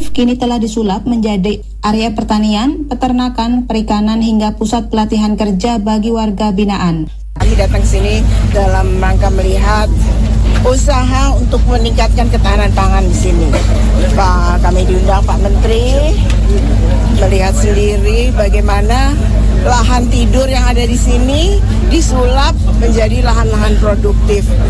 produktif kini telah disulap menjadi area pertanian, peternakan, perikanan hingga pusat pelatihan kerja bagi warga binaan. Kami datang ke sini dalam rangka melihat usaha untuk meningkatkan ketahanan pangan di sini. Kami diundang Pak Menteri melihat sendiri bagaimana lahan tidur yang ada di sini disulap menjadi lahan-lahan produktif.